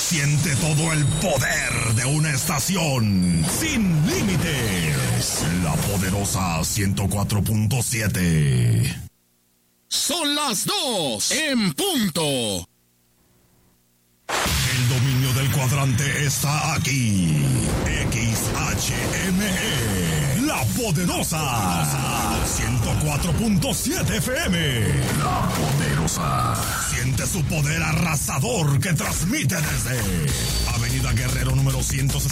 Siente todo el poder de una estación sin límites. La poderosa 104.7. Son las 2 en punto. El dominio del cuadrante está aquí. XHME, la poderosa 104.7 FM. La poderosa. Siente su poder arrasador que transmite desde Avenida Guerrero número 160.